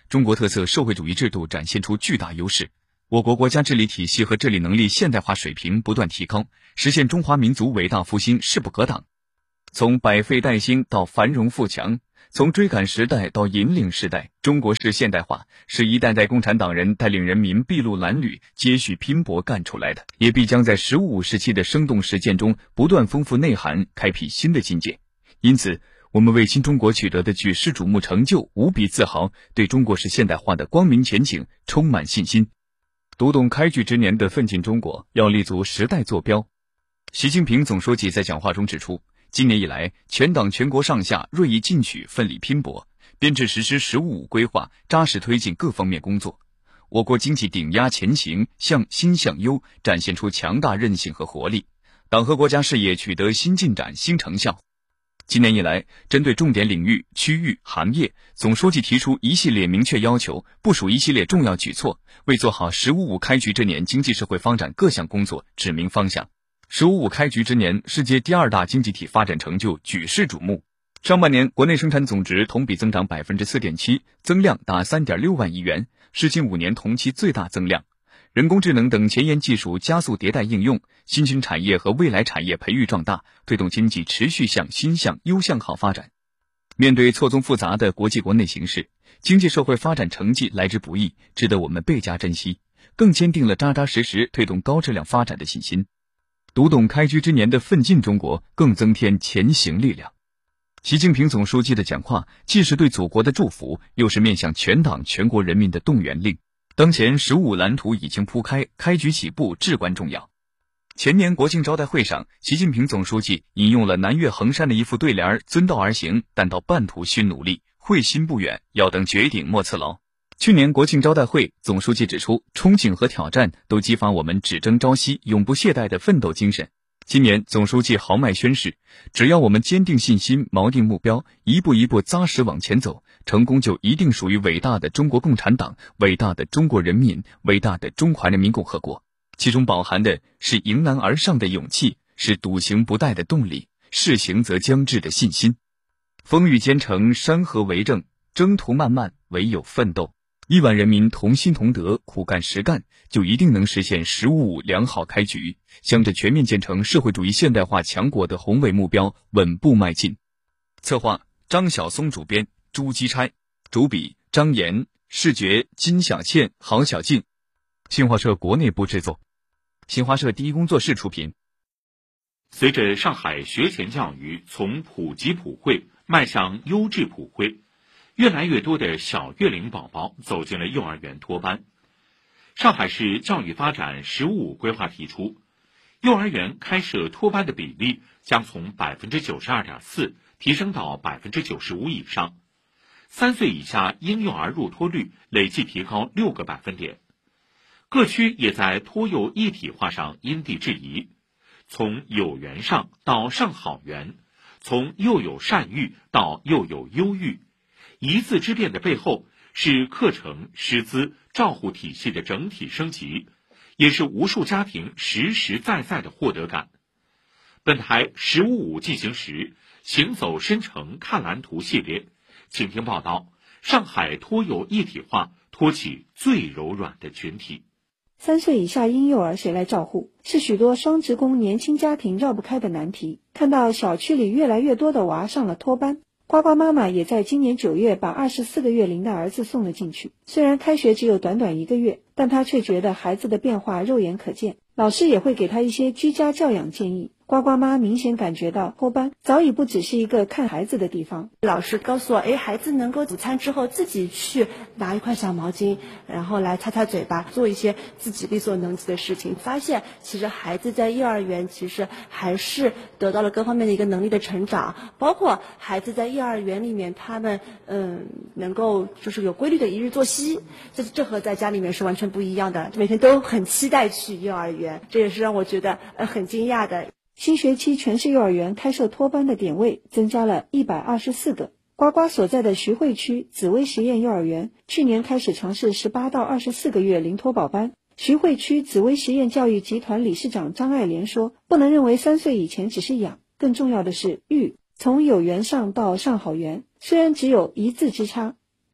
C: 中国特色社会主义制度展现出巨大优势。我国国家治理体系和治理能力现代化水平不断提高，实现中华民族伟大复兴势不可挡。从百废待兴到繁荣富强，从追赶时代到引领时代，中国式现代化是一代代共产党人带领人民筚路蓝缕、接续拼搏干出来的，也必将在十五五时期的生动实践中不断丰富内涵，开辟新的境界。因此，我们为新中国取得的举世瞩目成就无比自豪，对中国式现代化的光明前景充满信心。读懂开局之年的奋进中国，要立足时代坐标。习近平总书记在讲话中指出，今年以来，全党全国上下锐意进取，奋力拼搏，编制实施“十五五”规划，扎实推进各方面工作。我国经济顶压前行，向新向优，展现出强大韧性和活力，党和国家事业取得新进展、新成效。今年以来，针对重点领域、区域、行业，总书记提出一系列明确要求，部署一系列重要举措，为做好“十五五”开局之年经济社会发展各项工作指明方向。“十五五”开局之年，世界第二大经济体发展成就举世瞩目。上半年国内生产总值同比增长 百分之四点七， 增量达 三点六万亿元，是近五年同期最大增量。人工智能等前沿技术加速迭代应用，新兴产业和未来产业培育壮大，推动经济持续向新向优向好发展。面对错综复杂的国际国内形势，经济社会发展成绩来之不易，值得我们倍加珍惜，更坚定了扎扎实实推动高质量发展的信心。读懂开局之年的奋进中国，更增添前行力量。习近平总书记的讲话既是对祖国的祝福，又是面向全党全国人民的动员令。当前“十五五”蓝图已经铺开，开局起步至关重要。前年国庆招待会上，习近平总书记引用了南岳衡山的一副对联：遵道而行，但到半途须努力，会心不远，要等绝顶莫辞劳。去年国庆招待会，总书记指出，憧憬和挑战都激发我们只争朝夕、永不懈怠的奋斗精神。今年总书记豪迈宣誓，只要我们坚定信心、锚定目标，一步一步扎实往前走，成功就一定属于伟大的中国共产党、伟大的中国人民、伟大的中华人民共和国。其中饱含的是迎难而上的勇气，是笃行不怠的动力，是行则将至的信心。风雨兼程，山河为证，征途漫漫，唯有奋斗。亿万人民同心同德，苦干实干，就一定能实现“十五五”良好开局，向着全面建成社会主义现代化强国的宏伟目标稳步迈进。策划张晓松主编，朱基差主笔张岩，视觉金小倩、郝小静。新华社国内部制作，新华社第一工作室出品。
E: 随着上海学前教育从普及普惠迈向优质普惠，越来越多的小月龄宝宝走进了幼儿园托班。上海市教育发展“十五五”规划提出，幼儿园开设托班的比例将从 百分之九十二点四 提升到 百分之九十五 以上，三岁以下婴幼儿入托率累计提高六个百分点。各区也在托幼一体化上因地制宜，从有园上到上好园，从幼有善育到幼有优育。一字之变的背后，是课程、师资、照护体系的整体升级，也是无数家庭实实在在的获得感。本台“十五五”进行时，行走深城看蓝图系列，请听报道：上海托幼一体化托起最柔软的群体。
F: 三岁以下婴幼儿谁来照护，是许多双职工年轻家庭绕不开的难题。看到小区里越来越多的娃上了托班，呱呱妈妈也在今年九月把二十四个月龄的儿子送了进去。虽然开学只有短短一个月，但她却觉得孩子的变化肉眼可见。老师也会给他一些居家教养建议。呱呱妈明显感觉到托班早已不只是一个看孩子的地方。
G: 老师告诉我，哎，孩子能够午餐之后自己去拿一块小毛巾，然后来擦擦嘴巴，做一些自己力所能及的事情。发现其实孩子在幼儿园其实还是得到了各方面的一个能力的成长，包括孩子在幼儿园里面他们嗯能够就是有规律的一日作息，这这和在家里面是完全不一样的，每天都很期待去幼儿园，这也是让我觉得呃很惊讶的。
F: 新学期全市幼儿园开设托班的点位增加了一百二十四个。呱呱所在的徐汇区紫薇实验幼儿园去年开始尝试十八到二十四个月零托保班。徐汇区紫薇实验教育集团理事长张爱莲说，不能认为三岁以前只是养，更重要的是育，从有园上到上好园，虽然只有一字之差，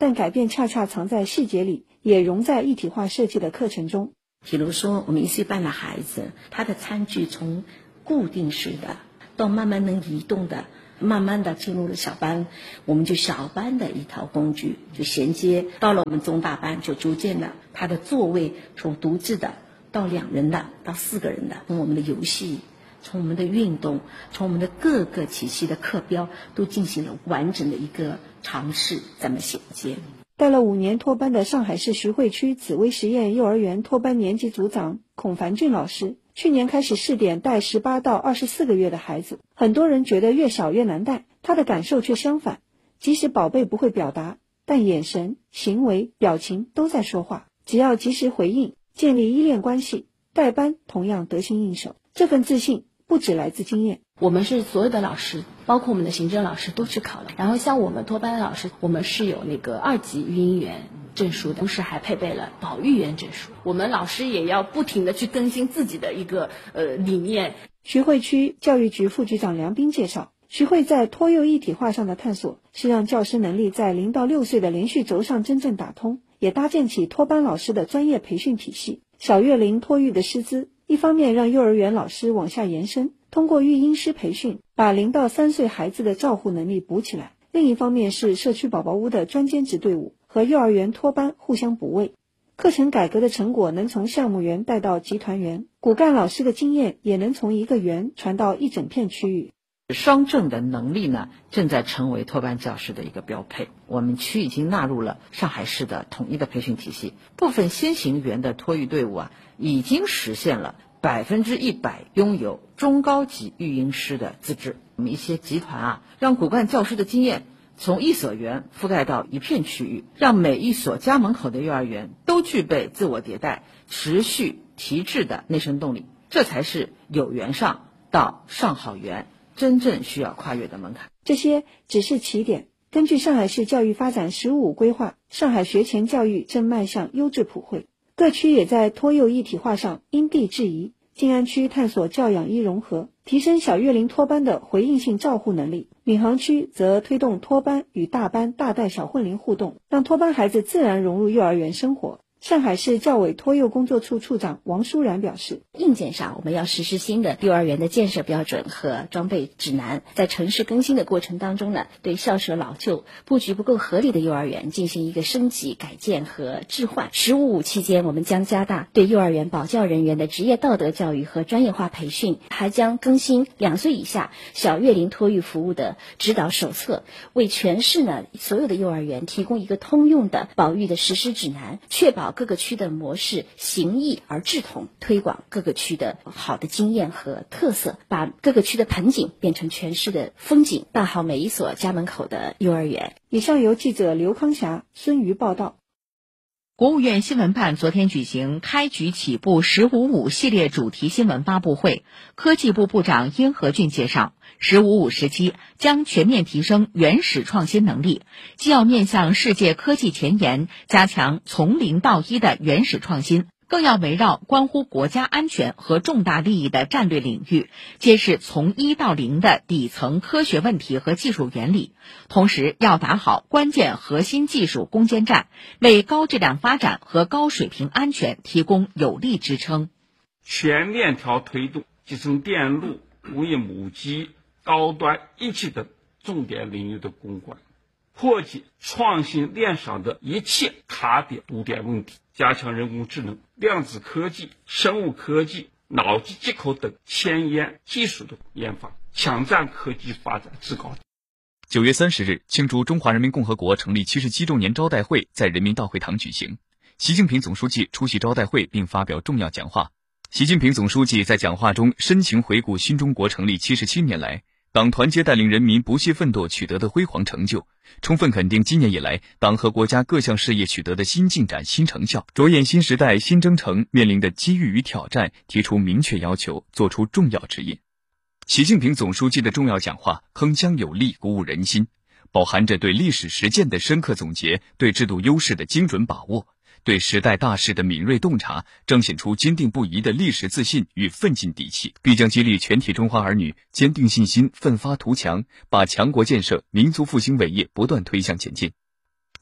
F: 但改变恰恰藏在细节里，也融在一体化设计的课程中。
H: 比如说，我们一岁半的孩子，他的餐具从固定式的到慢慢能移动的，慢慢的进入了小班，我们就小班的一套工具就衔接到了我们中大班，就逐渐的他的座位从独自的到两人的到四个人的，从我们的游戏，从我们的运动，从我们的各个体系的课标都进行了完整的一个尝试，这么衔接。
F: 带了五年托班的上海市徐汇区紫薇实验幼儿园托班年级组长孔凡俊老师，去年开始试点带十八到二十四个月的孩子，很多人觉得越小越难带，他的感受却相反。即使宝贝不会表达，但眼神、行为、表情都在说话，只要及时回应，建立依恋关系，带班同样得心应手。这份自信不只来自经验，
I: 我们是所有的老师，包括我们的行政老师都去考了。然后像我们托班的老师，我们是有那个二级育婴员证书的，同时还配备了保育员证书。我们老师也要不停的去更新自己的一个呃理念。
F: 徐汇区教育局副局长梁斌介绍，徐汇在托幼一体化上的探索，是让教师能力在零到六岁的连续轴上真正打通，也搭建起托班老师的专业培训体系。小月龄托育的师资，一方面让幼儿园老师往下延伸，通过育婴师培训，把零到三岁孩子的照护能力补起来；另一方面是社区宝宝屋的专兼职队伍和幼儿园托班互相补位。课程改革的成果能从项目园带到集团园，骨干老师的经验也能从一个园传到一整片区域。
J: 双证的能力呢，正在成为托班教师的一个标配。我们区已经纳入了上海市的统一的培训体系，部分先行园的托育队伍啊，已经实现了百分之一百拥有中高级育婴师的资质。我们一些集团啊，让骨干教师的经验从一所园覆盖到一片区域，让每一所家门口的幼儿园都具备自我迭代、持续提质的内生动力。这才是有园上到上好园真正需要跨越的门槛。
F: 这些只是起点。根据上海市教育发展“十五五”规划，上海学前教育正迈向优质普惠，各区也在托幼一体化上因地制宜。静安区探索教养一融合，提升小月龄托班的回应性照护能力；闵行区则推动托班与大班大带小混龄互动，让托班孩子自然融入幼儿园生活。上海市教委托幼工作处处长王舒然表示，
K: 硬件上我们要实施新的幼儿园的建设标准和装备指南，在城市更新的过程当中呢，对校舍老旧、布局不够合理的幼儿园进行一个升级改建和置换。十五五期间，我们将加大对幼儿园保教人员的职业道德教育和专业化培训，还将更新两岁以下小月龄托育服务的指导手册，为全市呢所有的幼儿园提供一个通用的保育的实施指南，确保各个区的模式形异而志同，推广各个区的好的经验和特色，把各个区的盆景变成全市的风景，办好每一所家门口的幼儿园。
F: 以上由记者刘康霞、孙瑜报道。
D: 国务院新闻办昨天举行开局起步十五五系列主题新闻发布会，科技部部长殷和俊介绍，十五五时期将全面提升原始创新能力，既要面向世界科技前沿，加强从零到一的原始创新，更要围绕关乎国家安全和重大利益的战略领域，揭示从一到零的底层科学问题和技术原理，同时要打好关键核心技术攻坚战，为高质量发展和高水平安全提供有力支撑。
L: 全链条推动集成电路、工业母机、高端一体的重点领域的攻关，破解创新链上的一切卡点堵点问题，加强人工智能、量子科技、生物科技、脑机接口等前沿技术的研发，抢占科技发展制高点。
C: 九月三十日，庆祝中华人民共和国成立七十七周年招待会在人民大会堂举行，习近平总书记出席招待会并发表重要讲话。习近平总书记在讲话中深情回顾新中国成立七十七年来党团结带领人民不懈奋斗取得的辉煌成就，充分肯定今年以来党和国家各项事业取得的新进展、新成效，着眼新时代新征程面临的机遇与挑战，提出明确要求，作出重要指引。习近平总书记的重要讲话铿锵有力，鼓舞人心，饱含着对历史实践的深刻总结，对制度优势的精准把握，对时代大势的敏锐洞察，彰显出坚定不移的历史自信与奋进底气，必将激励全体中华儿女坚定信心，奋发图强，把强国建设、民族复兴伟业不断推向前进。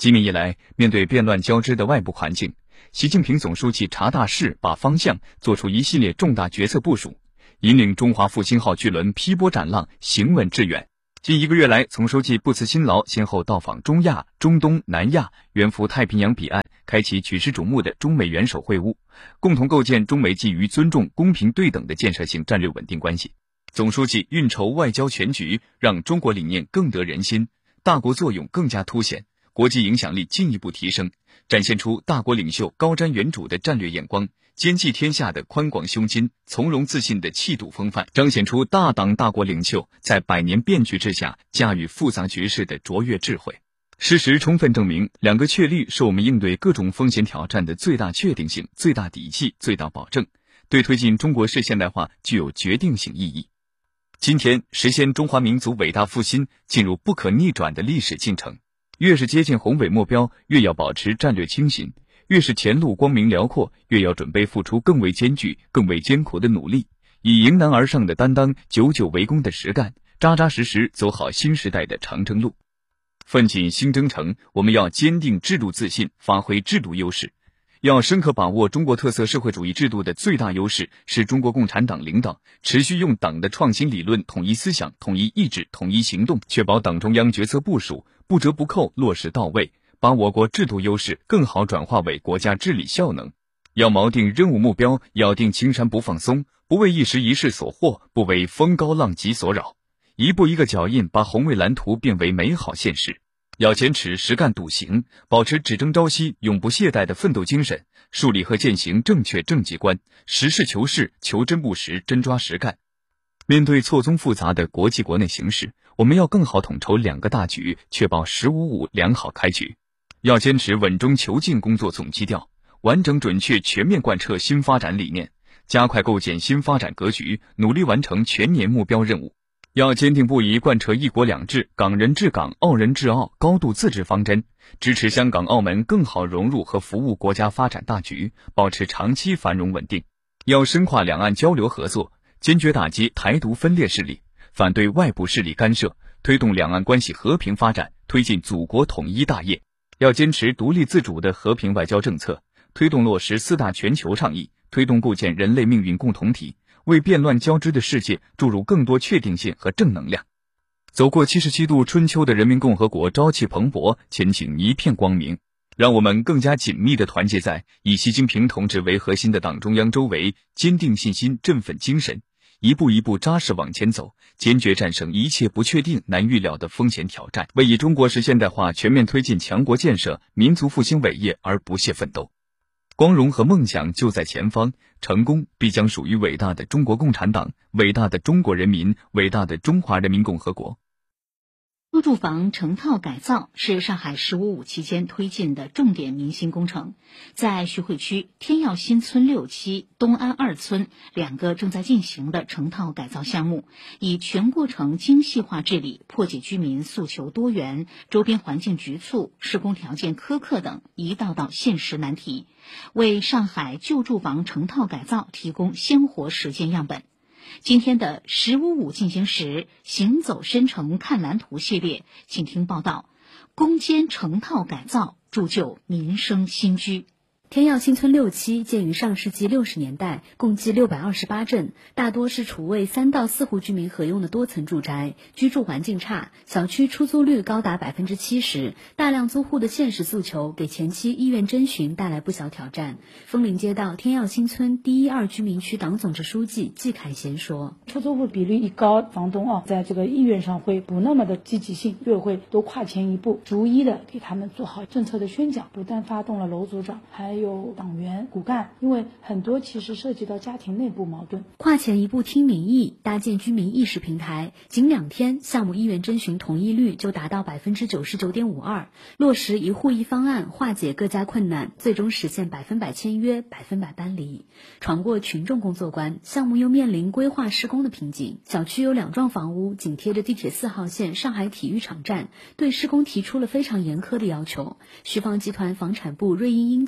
C: 今明以来，面对变乱交织的外部环境，习近平总书记查大势、把方向，做出一系列重大决策部署，引领中华复兴号巨轮劈波斩浪，行稳致远。近一个月来，总书记不辞辛劳，先后到访中亚、中东、南亚，远赴太平洋彼岸，开启举世瞩目的中美元首会晤，共同构建中美基于尊重、公平对等的建设性战略稳定关系。总书记运筹外交全局，让中国理念更得人心，大国作用更加凸显，国际影响力进一步提升，展现出大国领袖高瞻远瞩的战略眼光，兼济天下的宽广胸襟，从容自信的气度风范，彰显出大党大国领袖在百年变局之下驾驭复杂局势的卓越智慧。事实充分证明，两个确立是我们应对各种风险挑战的最大确定性、最大底气、最大保证，对推进中国式现代化具有决定性意义。今天，实现中华民族伟大复兴进入不可逆转的历史进程，越是接近宏伟目标，越要保持战略清醒，越是前路光明辽阔，越要准备付出更为艰巨、更为艰苦的努力，以迎难而上的担当，久久为功的实干，扎扎实实走好新时代的长征路。奋进新征程，我们要坚定制度自信，发挥制度优势，要深刻把握中国特色社会主义制度的最大优势是中国共产党领导，持续用党的创新理论、统一思想、统一意志、统一行动，确保党中央决策部署不折不扣落实到位，把我国制度优势更好转化为国家治理效能。要锚定任务目标，咬定青山不放松，不为一时一事所惑，不为风高浪急所扰，一步一个脚印，把宏伟蓝图变为美好现实。要坚持实干笃行，保持只争朝夕、永不懈怠的奋斗精神，树立和践行正确政绩观，实事求是、求真务实、真抓实干。面对错综复杂的国际国内形势，我们要更好统筹两个大局，确保十五五良好开局。要坚持稳中求进工作总基调，完整准确全面贯彻新发展理念，加快构建新发展格局，努力完成全年目标任务。要坚定不移贯彻一国两制、港人治港、澳人治澳高度自治方针，支持香港、澳门更好融入和服务国家发展大局，保持长期繁荣稳定。要深化两岸交流合作，坚决打击台独分裂势力，反对外部势力干涉，推动两岸关系和平发展，推进祖国统一大业。要坚持独立自主的和平外交政策，推动落实四大全球倡议，推动构建人类命运共同体，为变乱交织的世界注入更多确定性和正能量。走过七十七度春秋的人民共和国朝气蓬勃，前景一片光明。让我们更加紧密地团结在以习近平同志为核心的党中央周围，坚定信心，振奋精神，一步一步扎实往前走，坚决战胜一切不确定、难预料的风险挑战，为以中国式现代化全面推进强国建设、民族复兴伟业而不懈奋斗。光荣和梦想就在前方，成功必将属于伟大的中国共产党、伟大的中国人民、伟大的中华人民共和国。
D: 入住房成套改造是上海十五五期间推进的重点民心工程，在徐汇区天耀新村六期、东安二村两个正在进行的成套改造项目，以全过程精细化治理，破解居民诉求多元、周边环境局促、施工条件苛刻等一道道现实难题，为上海旧住房成套改造提供鲜活实践样本。今天的十五五进行时，行走深城看蓝图系列，请听报道：攻坚成套改造，铸就民生新居。
M: 天耀新村六期建于上世纪六十年代，共计六百二十八镇，大多是处为三到四户居民合用的多层住宅，居住环境差，小区出租率高达百分之七十，大量租户的现实诉求给前期意愿征询带来不小挑战。枫林街道天耀新村第一二居民区党总支书记季凯贤说：“
N: 出租户比率一高，房东啊，在这个意愿上会不那么的积极性，就会多跨前一步，逐一的给他们做好政策的宣讲，不但发动了楼组长，还有有党员骨干，因为很多其实涉及到家庭内部矛盾。
M: 跨前一步听民意，搭建居民意识平台，仅两天，项目意愿征询同意率就达到百分之九十九点五二，落实一户一方案，化解各家困难，最终实现百分百签约，百分百搬离。闯过群众工作关，项目又面临规划施工的瓶颈。小区有两幢房屋紧贴着地铁四号线上海体育场站，对施工提出了非常严苛的要求。旭方集团房产部芮英英介绍，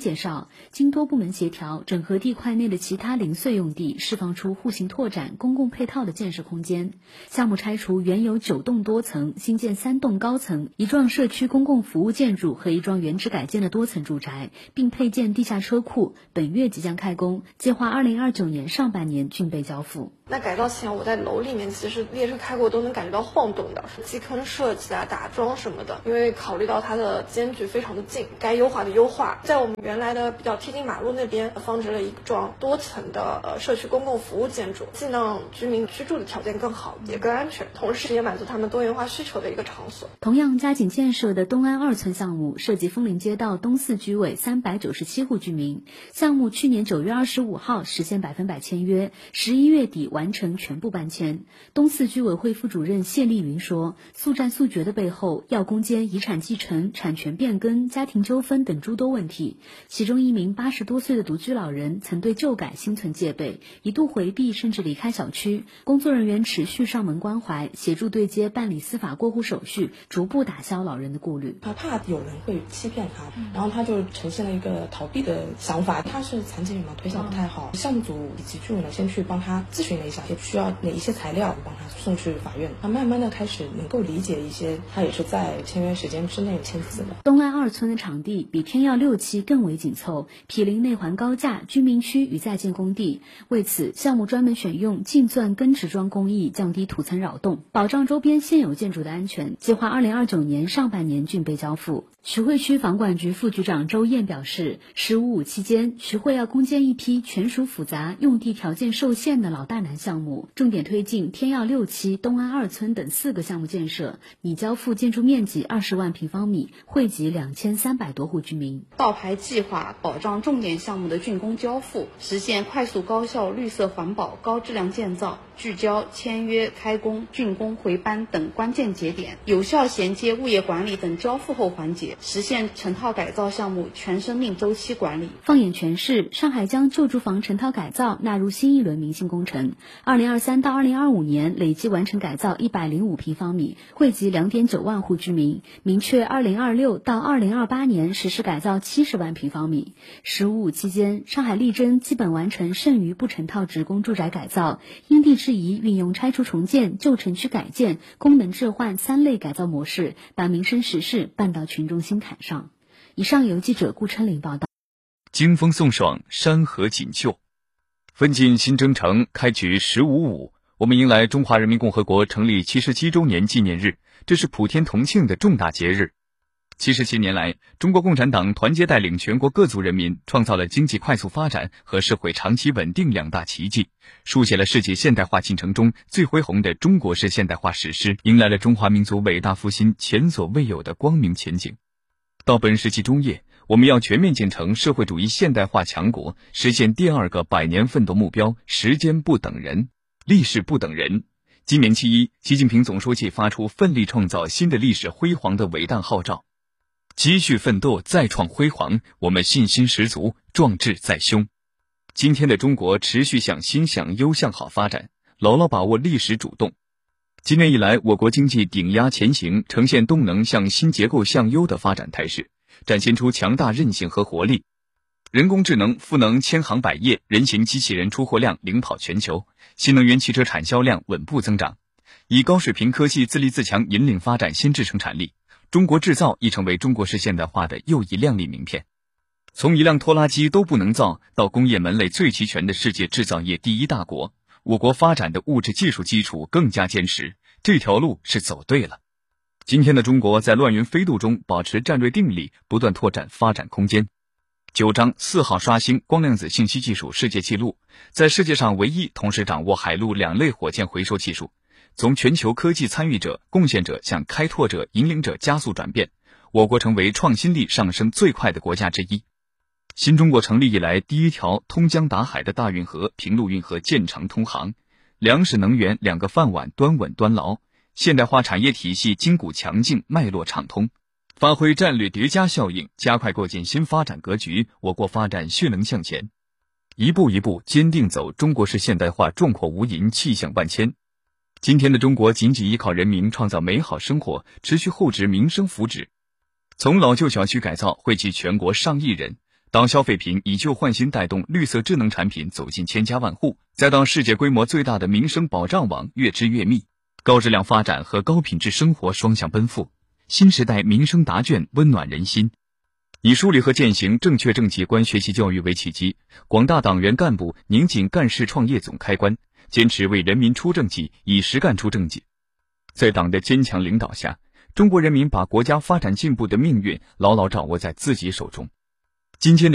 M: 道，经多部门协调，整合地块内的其他零碎用地，释放出户型拓展、公共配套的建设空间。项目拆除原有九栋多层，新建三栋高层、一幢社区公共服务建筑和一幢原址改建的多层住宅，并配建地下车库，本月即将开工，计划二零二九年上半年竣备交付。
O: 那改造前我在楼里面，其实列车开过都能感觉到晃动的，基坑设计啊、打桩什么的，因为考虑到它的间距非常的近，该优化的优化。在我们原来的比较贴近马路那边，放置了一幢多层的呃社区公共服务建筑，既让居民居住的条件更好，也更安全，同时也满足他们多元化需求的一个场所。
M: 同样加紧建设的东安二村项目，涉及枫林街道东四居委三百九十七户居民，项目去年九月二十五号实现百分百签约，十一月底完成全部搬迁。东四居委会副主任谢丽云说，速战速决的背后，要攻坚遗产继承、产权变更、家庭纠纷等诸多问题。其中一名八十多岁的独居老人曾对旧改心存戒备，一度回避甚至离开小区。工作人员持续上门关怀，协助对接办理司法过户手续，逐步打消老人的顾虑。
P: 他怕有人会欺骗他，然后他就呈现了一个逃避的想法。他是残疾人嘛，腿脚不太好，项目组以及居委呢先去帮他咨询了一下，也需要哪一些材料，帮他送去法院。他慢慢的开始能够理解一些，他也是在签约时间之内签字的。
M: 东安二村的场地比天耀六期更为紧凑，毗邻内环高架、居民区与在建工地。为此，项目专门选用净钻根植桩工艺，降低土层扰动，保障周边现有建筑的安全。计划二零二九年上半年竣备交付。徐汇区房管局副局长周燕表示，十五五期间，徐汇要攻坚一批权属复杂、用地条件受限的老大难项目，重点推进天耀六期、东安二村等四个项目建设，拟交付建筑面积二十万平方米，惠及两千三百多户居民。
Q: 倒排计划保障重点项目的竣工交付，实现快速高效、绿色环保、高质量建造，聚焦签约、开工、竣工、回班等关键节点，有效衔接物业管理等交付后环节，实现成套改造项目全生命周期管理。
M: 放眼全市，上海将旧住房成套改造纳入新一轮民心工程。二零二三到二零二五年累计完成改造一百零五平方米，惠及两点九万户居民。明确二零二六到二零二八年实施改造七十万平方米。十五五期间，上海力争基本完成剩余不成套职工住宅改造，因地制宜运用拆除重建、旧城区改建、功能置换三类改造模式，把民生实事办到群众心坎上。以上由记者顾琛林报道。
C: 经风送爽，山河锦绣，奋进新征程，开局十五五。我们迎来中华人民共和国成立七十七周年纪念日，这是普天同庆的重大节日。七十七年来，中国共产党团结带领全国各族人民，创造了经济快速发展和社会长期稳定两大奇迹，书写了世界现代化进程中最恢宏的中国式现代化史诗，迎来了中华民族伟大复兴前所未有的光明前景。到本世纪中叶，我们要全面建成社会主义现代化强国，实现第二个百年奋斗目标。时间不等人，历史不等人。今年七一，习近平总书记发出奋力创造新的历史辉煌的伟大号召，继续奋斗，再创辉煌，我们信心十足，壮志在胸。今天的中国持续向新、向优、向好发展，牢牢把握历史主动。今年以来，我国经济顶压前行，呈现动能向新、结构向优的发展态势，展现出强大韧性和活力。人工智能赋能千行百业，人形机器人出货量领跑全球，新能源汽车产销量稳步增长，以高水平科技自立自强引领发展新质生产力。中国制造已成为中国式现代化的又一亮丽名片。从一辆拖拉机都不能造到工业门类最齐全的世界制造业第一大国，我国发展的物质技术基础更加坚实，这条路是走对了。今天的中国在乱云飞渡中保持战略定力，不断拓展发展空间。九章四号刷新光量子信息技术世界纪录，在世界上唯一同时掌握海陆两类火箭回收技术，从全球科技参与者、贡献者向开拓者、引领者加速转变，我国成为创新力上升最快的国家之一。新中国成立以来第一条通江达海的大运河平陆运河建成通航，粮食能源两个饭碗端稳端牢，现代化产业体系筋骨强劲，脉络畅通，发挥战略叠加效应，加快构建新发展格局，我国发展迅能向前，一步一步坚定走中国式现代化壮阔无垠，气象万千。今天的中国紧紧依靠人民创造美好生活，持续厚植民生福祉。从老旧小区改造惠及全国上亿人， 当消费品以旧换新带动绿色智能产品走进千家万户，再当世界规模最大的民生保障网越织越密，高质量发展和高品质生活双向奔赴，新时代民生答卷温暖人心。以梳理和践行正确政绩观学习教育为契机，广大党员干部拧紧干事创业总开关，坚持为人民出政绩，以实干出政绩。在党的坚强领导下，中国人民把国家发展进步的命运牢牢掌握在自己手中。今天的